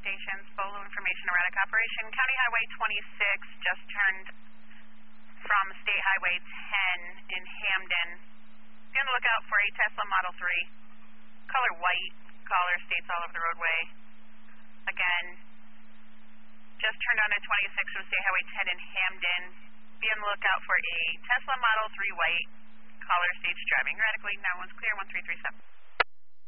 stations, Bolo information, erratic operation. County Highway 26 just turned from State Highway 10 in Hamden. Be on the lookout for a Tesla Model 3. Color white, color states all over the roadway. Again, just turned on at 26 from State Highway 10 in Hamden. Be on the lookout for a Tesla Model 3 white, color states driving erratically. Now one's clear, 1337.